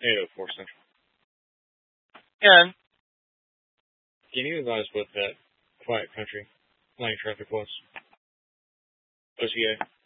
804 Central. And Can you advise what that quiet country line traffic was? OTA.